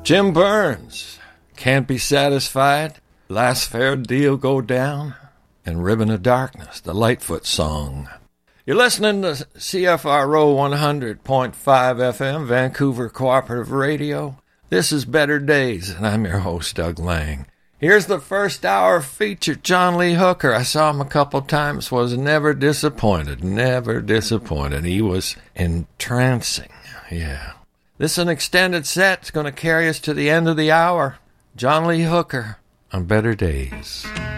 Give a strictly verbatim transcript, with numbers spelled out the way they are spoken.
Jim Burns, Can't Be Satisfied, Last Fair Deal Go Down, and Ribbon of Darkness, the Lightfoot song. You're listening to C F R O one hundred point five F M, Vancouver Cooperative Radio. This is Better Days, and I'm your host, Doug Lang. Here's the first hour feature, John Lee Hooker. I saw him a couple times, was never disappointed, never disappointed. He was entrancing, yeah. This is an extended set. It's going to carry us to the end of the hour. John Lee Hooker on Better Days.